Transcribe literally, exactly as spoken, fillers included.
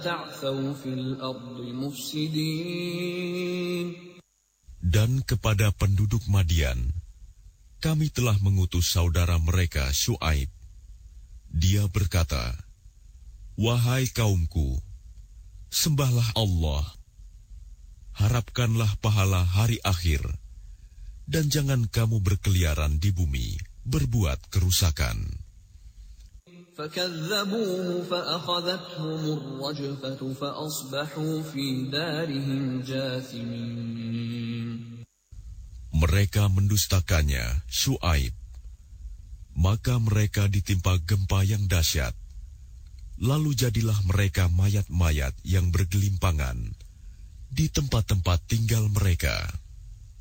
تعثوا في الأرض مفسدين. Dan kepada penduduk Madian, kami telah mengutus saudara mereka Syuaib. Dia berkata, "Wahai kaumku, sembahlah Allah, harapkanlah pahala hari akhir, dan jangan kamu berkeliaran di bumi, berbuat kerusakan." فَكَذَّبُوهُ فَأَخَذَتْهُمُ الرَّجْفَةُ فَأَصْبَحُوا فِي دَارِهِمْ جَاثِمِينَ. Mereka mendustakannya, Syuaib. Maka mereka ditimpa gempa yang dahsyat. Lalu jadilah mereka mayat-mayat yang bergelimpangan di tempat-tempat tinggal mereka.